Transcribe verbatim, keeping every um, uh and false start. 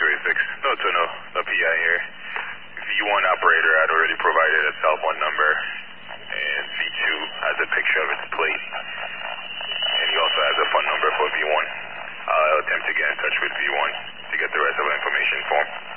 two eight six. No to no, no P I here. V one operator had already provided a cell phone number, and V two has a picture of its plate, and he also has a phone number for V one. I'll attempt to get in touch with V one to get the rest of the information for him.